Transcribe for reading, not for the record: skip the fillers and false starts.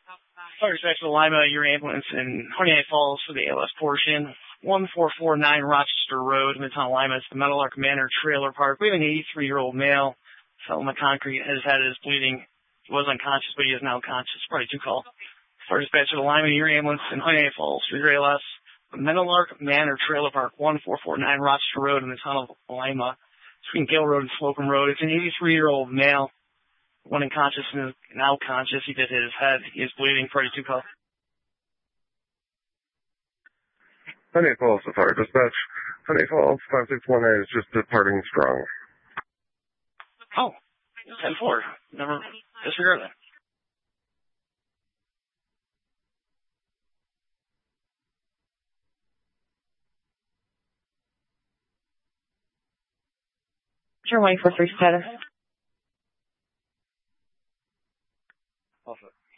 Fire dispatch to Lima, your ambulance in Honey Falls for the ALS portion. 1449 Rochester Road, Midtown Lima. It's the Meadowlark Manor Trailer Park. We have an 83-year-old male. Fell on the concrete. His head is bleeding. He was unconscious, but he is now conscious. Probably too cold. Fire dispatch to Lima, your ambulance in Honey Falls for your ALS. The Meadowlark Manor Trailer Park. 1449 Rochester Road in Midtown Lima. Between Gale Road and Slocum Road. It's an 83-year-old male. One unconscious and is now conscious. He did hit his head. He is bleeding. Probably too cold. Honey Falls to fire dispatch. Honey Falls 5618 is just departing strong. Oh, 10-4. Never disregard that. Sure, 143 status. Also.